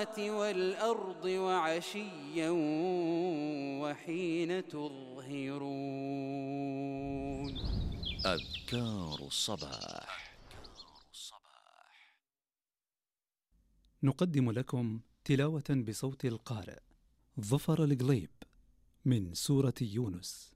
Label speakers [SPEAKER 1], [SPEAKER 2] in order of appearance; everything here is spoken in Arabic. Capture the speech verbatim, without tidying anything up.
[SPEAKER 1] والأرض وعشيا وحين تظهرون.
[SPEAKER 2] أذكار الصباح.
[SPEAKER 3] نقدم لكم تلاوة بصوت القارئ ظفر القليب من سورة يونس.